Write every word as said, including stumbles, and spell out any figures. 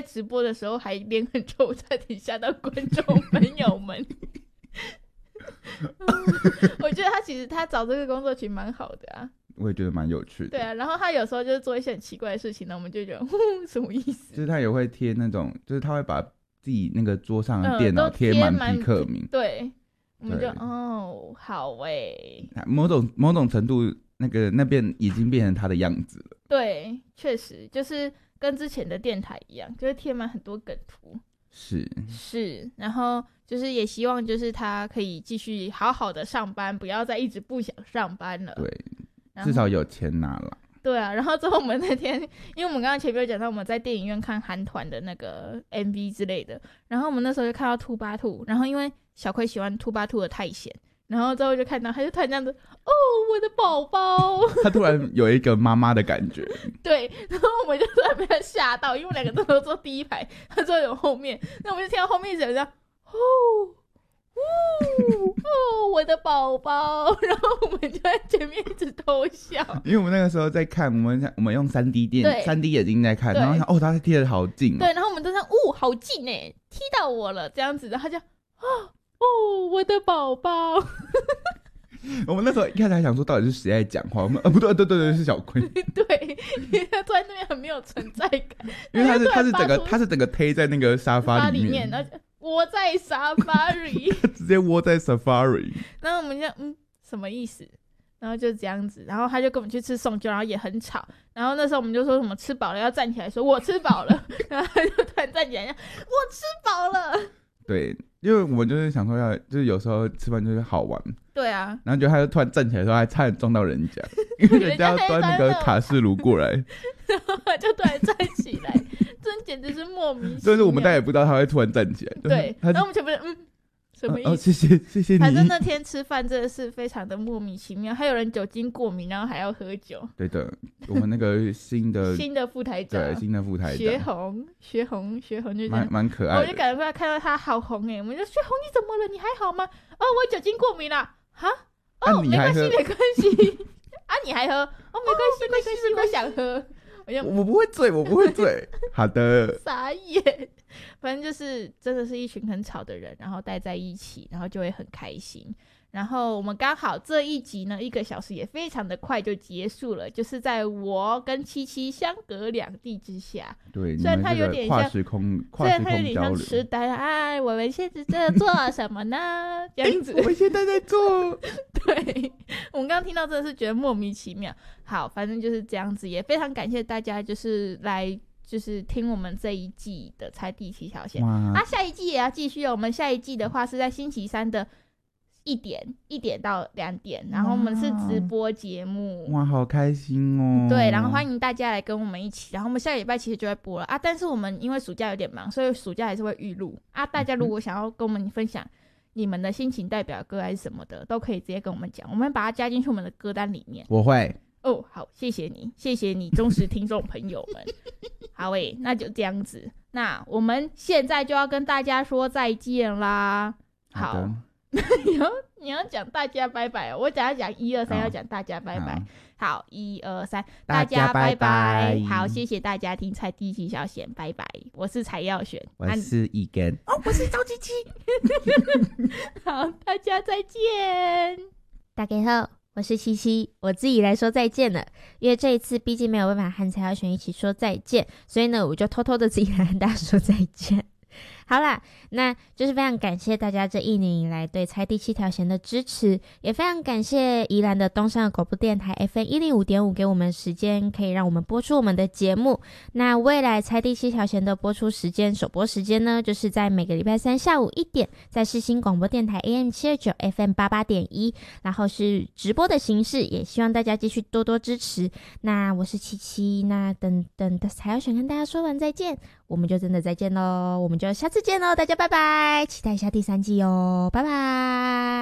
直播的时候还脸很臭，差点吓到观众朋友们。我觉得他其实他找这个工作其实蛮好的啊， 我也觉得蛮有趣的。 对啊，然后他有时候就是做一些很奇怪的事情呢，我们就觉得什么意思？ 就是他也会贴那种，就是他会把自己那个桌上的电脑贴满皮克明、 嗯，对，我们就哦好欸， 某种某种程度那个那边已经变成他的样子了。 对，确实就是跟之前的电台一样，就是贴满很多梗图。 是是，然后就是也希望就是他可以继续好好的上班，不要再一直不想上班了。 对，至少有钱拿了。 对啊，然后之后我们那天，因为我们刚刚前面有讲到我们在电影院看韩团的那个 M V 之类的，然后我们那时候就看到兔八兔，然后因为小葵喜欢兔八兔的太闲，然后之后就看到他就突然这样子，哦，我的宝宝，他突然有一个妈妈的感觉。对， 然后我们就突然被他吓到，因为我们两个都坐第一排，他坐有后面，那我们就听到后面一直有这样，哦。哦, 哦，我的宝宝，然后我们就在前面一直偷笑， 因为我们那个时候在看，我们我们用 三 D 电 三 D 眼镜在看，然后想哦，他贴的好近、哦， 对，然后我们都想哦，好近哎，踢到我了这样子，然后他就哦哦，我的宝宝。 我们那时候一开始还想说，到底是谁在讲话？我们呃不对，对对对，是小葵。 对，因为他坐在那边很没有存在感， 因为他是他是整个他是整个推在那个沙发里面， 然后窝在 Safari， 他直接窝在 Safari。 然后我们就嗯什么意思？然后就这样子，然后他就跟我们去吃送酒，然后也很吵。然后那时候我们就说什么吃饱了要站起来说我吃饱了，然后他就突然站起来我吃饱了。 对，因为我们就是想说要，就是有时候吃饭就是好玩。对啊， 然后就他就突然站起来的时候，还差点撞到人家，因为人家要端那个卡式炉过来， 然后他就突然站起来，真简直是莫名其妙。 所以说我们大家也不知道他会突然站起来。 对，然后我们全部人嗯。什么意思？ 哦，谢谢谢谢你。 反正那天吃饭真的是非常的莫名其妙，还有人酒精过敏，然后还要喝酒。 对的，我们那个新的新的副台长， 对，新的副台长学红学红学红就蛮蛮可爱的。 我就感觉看到他好红哎，我们就学红你怎么了？你还好吗？哦，我酒精过敏了。哈？哦， 啊、 没关系没关系。啊，你还喝？哦，没关系、哦、没关系，我想喝。 我, 我不会醉，我不会醉。好的。 傻眼。反正就是真的是一群很吵的人，然后待在一起，然后就会很开心。然后我们刚好这一集呢，一个小时也非常的快就结束了，就是在我跟七七相隔两地之下。 对， 虽然他有点像跨时空， 虽然他有点像痴呆，哎，我们现在在做什么呢？这样子， 欸、我们现在在做。 对，我们刚刚听到真的是觉得莫名其妙。好，反正就是这样子，也非常感谢大家，就是来。就是听我们这一季的猜第七条线啊，下一季也要继续哦。我们下一季的话是在星期三的一点一点到两点，然后我们是直播节目。 哇，好开心哦！ 对，然后欢迎大家来跟我们一起。然后我们下礼拜其实就会播了啊，但是我们因为暑假有点忙，所以暑假还是会预录啊。大家如果想要跟我们分享你们的心情代表歌还是什么的，都可以直接跟我们讲，我们把它加进去我们的歌单里面。 我会。 哦，好，谢谢你，谢谢你，忠实听众朋友们。好诶，那就这样子，那我们现在就要跟大家说再见啦。好，好你要你要讲大家拜拜哦，我等下讲一二三，要讲大家拜拜。好，一二三，大家拜拜。好，谢谢大家听蔡第七小贤，拜拜。我是蔡耀璇， 我是一根， 哦，我是周琪琪。好，大家再见， 大家好。我是七七，我自己来说再见了，因为这一次毕竟没有办法和蔡耀璇一起说再见，所以呢，我就偷偷的自己来和大家说再见。好啦，那就是非常感谢大家这一年以来对猜第七条弦的支持，也非常感谢宜兰的东山广播电台 F M 一零五点五给我们时间，可以让我们播出我们的节目。那未来猜第七条弦的播出时间，首播时间呢，就是在每个礼拜三下午一点，在世新广播电台 A M 七二九 F M 八八点一，然后是直播的形式，也希望大家继续多多支持。那我是七七，那等等才要选跟大家说完再见，我们就真的再见咯，我们就下次见咯，大家拜拜，期待一下第三季哦，拜拜。